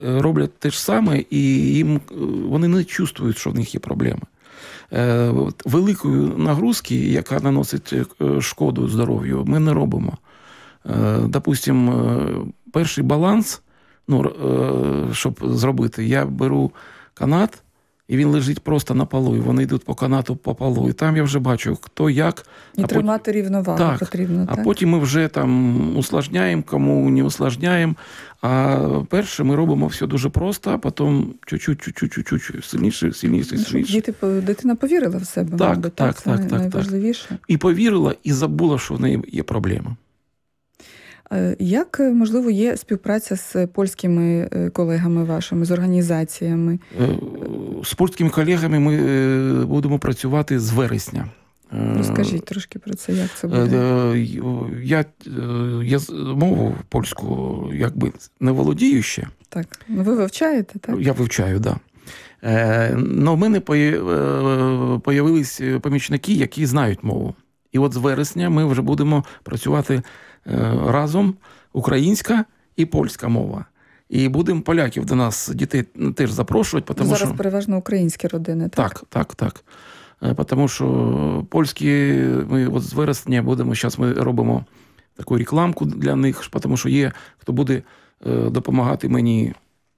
роблять те ж саме, і їм, вони не чувствують, що в них є проблеми. Великої нагрузки, яка наносить шкоду здоров'ю, ми не робимо. Допустимо, перший баланс, щоб зробити, я беру канат, і він лежить просто на полу, і вони йдуть по канату по полу. І там я вже бачу, хто як. І тримати рівновагу потрібно. А потім ми вже там усложняємо, кому не усложняємо. А перше ми робимо все дуже просто, а потім чуть-чуть, сильніше. Дитина повірила в себе, мабуть, так, найважливіше. Так. І повірила, і забула, що в неї є проблема. Як, можливо, є співпраця з польськими колегами вашими, з організаціями? З польськими колегами ми будемо працювати з вересня. Розкажіть трошки про це, як це буде? Я мову польську якби не володію ще. Так, ви вивчаєте, так? Я вивчаю, так. Но в мене появились помічники, які знають мову. І от з вересня ми вже будемо працювати разом, українська і польська мова. І будемо поляків до нас, дітей теж запрошувати. Зараз переважно українські родини, так? Так. Тому що польські, ми от з вересня будемо, зараз ми робимо таку рекламку для них, тому що є, хто буде допомагати мені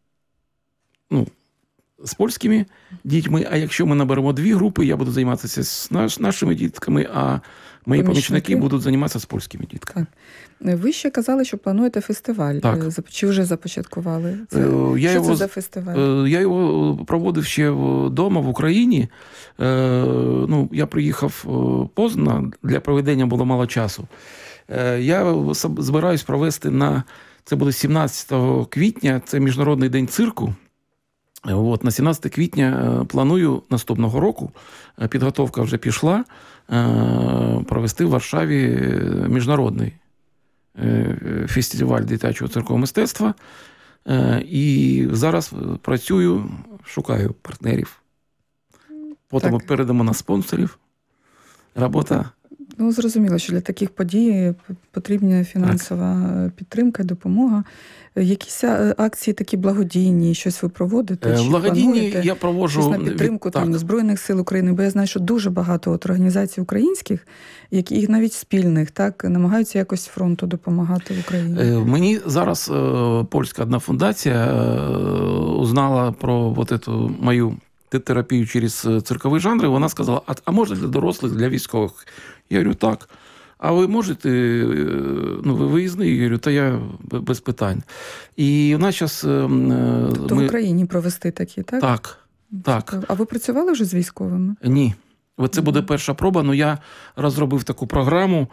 з польськими дітьми, а якщо ми наберемо 2 групи, я буду займатися з нашими дітками, а мої помічники будуть займатися з польськими дітками. Так. Ви ще казали, що плануєте фестиваль. Так. Чи вже започаткували? Що це за фестиваль? Я його проводив ще вдома, в Україні. Я приїхав поздно, для проведення було мало часу. Я збираюсь провести це буде 17 квітня, це Міжнародний день цирку. На 17 квітня планую наступного року, підготовка вже пішла, провести в Варшаві міжнародний фестиваль дитячого циркового мистецтва. І зараз працюю, шукаю партнерів. Потім передамо на спонсорів. Робота. Зрозуміло, що для таких подій потрібна фінансова підтримка, допомога. Якісь акції такі благодійні, щось ви проводите? Благодійні я проводжу. Щось на підтримку Збройних сил України, бо я знаю, що дуже багато організацій українських, які навіть спільних, намагаються якось фронту допомагати в Україні. Мені зараз польська одна фундація узнала про цю мою терапію через циркові жанри, вона сказала, а може для дорослих, для військових? Я говорю, так. А ви можете, ви виїзний? Я говорю, та я без питань. І у нас зараз... Тобто в Україні провести такі, так? Так. А ви працювали вже з військовими? Ні. Це буде перша проба, але я розробив таку програму.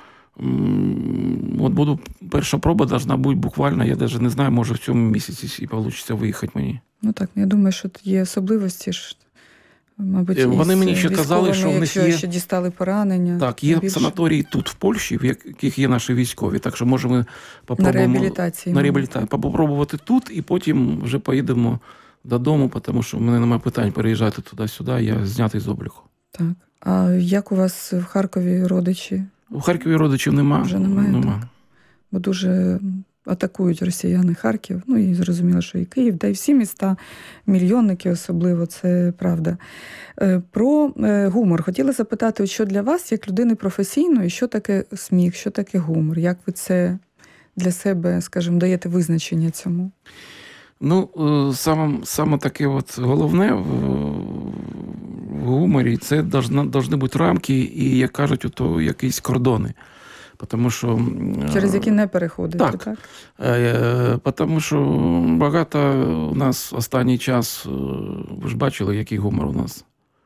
Перша проба должна бути буквально, я навіть не знаю, може в цьому місяці і вийде виїхати мені. Я думаю, що є особливості ж. Мабуть, вони мені ще казали, що в них є... ще дістали поранення. Так, є санаторії тут, в Польщі, в яких є наші військові. Так що, може, ми попробуємо... На реабілітації. Попробувати тут, і потім вже поїдемо додому, тому що в мене немає питань переїжджати туди-сюди, я знятий з обліку. Так. А як у вас в Харкові родичі? У Харкові родичів немає. Вже немає. Бо дуже... атакують росіяни Харків, і зрозуміло, що і Київ, та й всі міста, мільйонники особливо, це правда. Про гумор. Хотіла запитати, що для вас, як людини професійної, що таке сміх, що таке гумор? Як ви це для себе, скажімо, даєте визначення цьому? Саме таке головне в гуморі, це повинні бути рамки і, як кажуть, якісь кордони. Потому що, через які не переходите, так? Тому що багато у нас останній час, ви ж бачили, який гумор у нас.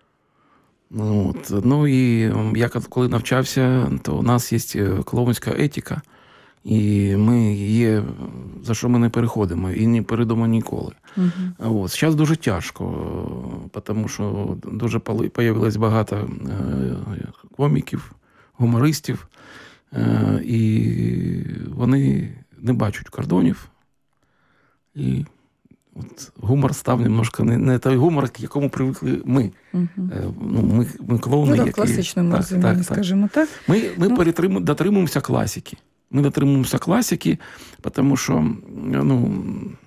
І я коли навчався, то у нас є клоунська етика, і ми є, за що ми не переходимо, і не перейдемо ніколи. Зараз дуже тяжко, тому що дуже з'явилось багато коміків, гумористів, і вони не бачать кордонів. І гумор став немножко не той гумор, к якому привикли ми. Ми клоуни, які... в класичному розумінні, скажімо так. Ми дотримуємося класики. Тому що